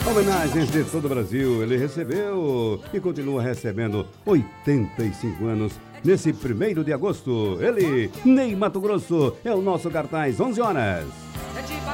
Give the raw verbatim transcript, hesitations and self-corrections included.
Homenagens de todo o Brasil, ele recebeu e continua recebendo oitenta e cinco anos nesse primeiro de agosto. Ele, Ney Matogrosso, é o nosso cartaz, onze horas.